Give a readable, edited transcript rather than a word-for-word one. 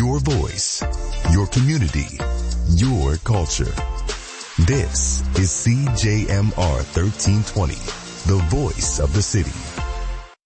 Your voice, your community, your culture. This is CJMR 1320, the voice of the city.